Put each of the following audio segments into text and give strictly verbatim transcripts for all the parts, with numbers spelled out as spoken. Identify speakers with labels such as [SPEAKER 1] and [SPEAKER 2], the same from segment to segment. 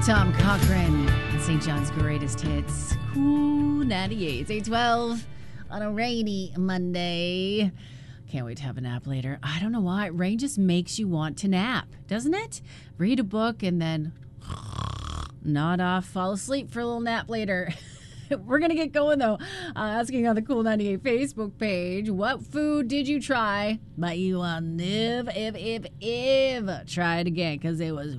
[SPEAKER 1] Tom Cochrane and Saint John's Greatest Hits. Cool ninety-eight. It's eight twelve on a rainy Monday. Can't wait to have a nap later. I don't know why. Rain just makes you want to nap, doesn't it? Read a book and then nod off, fall asleep for a little nap later. We're going to get going, though. Uh, asking on the Cool ninety-eight Facebook page, what food did you try, but you will never, if, if, if try it again, because it was...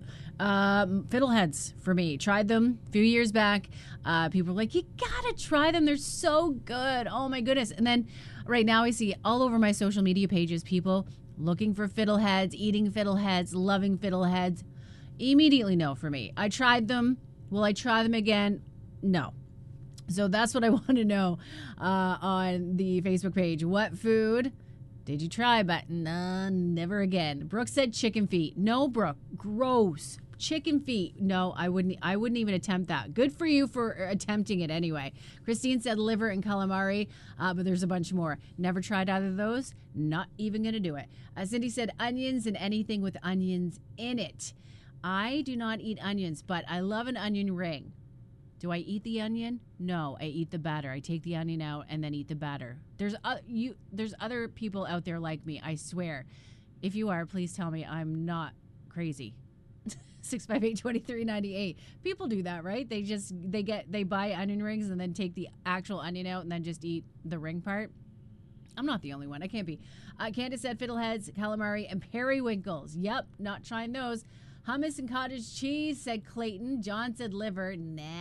[SPEAKER 1] Um, Fiddleheads for me. Tried them a few years back. Uh, people were like, you gotta try them. They're so good. Oh my goodness. And then right now I see all over my social media pages people looking for Fiddleheads, eating Fiddleheads, loving Fiddleheads. Immediately no for me. I tried them. Will I try them again? No. So that's what I want to know uh, on the Facebook page. What food did you try? But nah, never again. Brooke said chicken feet. No, Brooke. Gross. Chicken feet. No, I wouldn't I wouldn't even attempt that. Good for you for attempting it anyway. Christine said liver and calamari, uh, but there's a bunch more. Never tried either of those. Not even going to do it. Uh, Cindy said onions and anything with onions in it. I do not eat onions, but I love an onion ring. Do I eat the onion? No, I eat the batter. I take the onion out and then eat the batter. There's uh, you. There's other people out there like me, I swear. If you are, please tell me I'm not crazy. six five eight, two three nine eight. People do that, right? They just, they get, they buy onion rings and then take the actual onion out and then just eat the ring part. I'm not the only one. I can't be. Uh, Candace said fiddleheads, calamari, and periwinkles. Yep, not trying those. Hummus and cottage cheese, said Clayton. John said liver.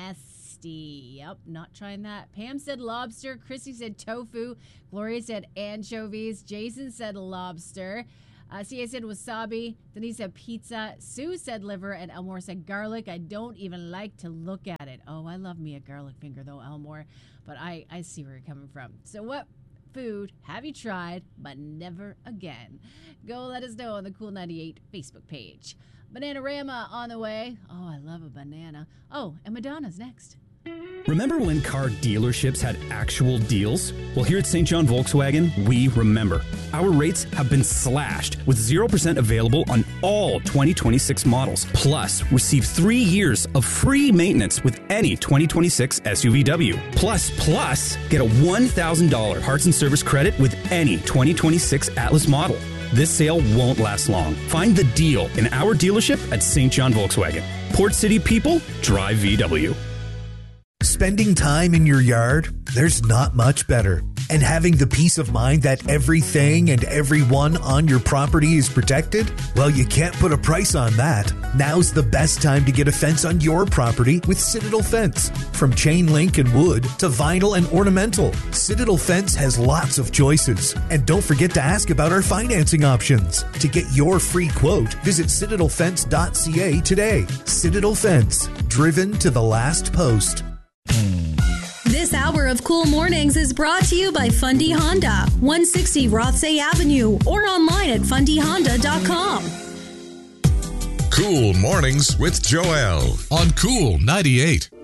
[SPEAKER 1] Nasty. Yep, not trying that. Pam said lobster. Chrissy said tofu. Gloria said anchovies. Jason said lobster. Uh, C A said wasabi. Denise said pizza. Sue said liver. And Elmore said garlic. I don't even like to look at it. Oh, I love me a garlic finger, though, Elmore. But I, I see where you're coming from. So what food have you tried, but never again? Go let us know on the Cool ninety-eight Facebook page. Bananarama on the way. Oh, I love a banana. Oh, and Madonna's next.
[SPEAKER 2] Remember when car dealerships had actual deals? Well, here at Saint John Volkswagen, we remember. Our rates have been slashed with zero percent available on all twenty twenty-six models. Plus, receive three years of free maintenance with any twenty twenty-six S U V W. Plus, plus, get a one thousand dollars parts and service credit with any twenty twenty-six Atlas model. This sale won't last long. Find the deal in our dealership at Saint John Volkswagen. Port City people, drive V W.
[SPEAKER 3] Spending time in your yard, there's not much better. And having the peace of mind that everything and everyone on your property is protected? Well, you can't put a price on that. Now's the best time to get a fence on your property with Citadel Fence. From chain link and wood to vinyl and ornamental, Citadel Fence has lots of choices. And don't forget to ask about our financing options. To get your free quote, visit citadel fence dot c a today. Citadel Fence, driven to the last post.
[SPEAKER 4] This hour of Cool Mornings is brought to you by Fundy Honda, one sixty Rothsay Avenue, or online at fundy honda dot com.
[SPEAKER 5] Cool Mornings with Joelle on Cool ninety-eight.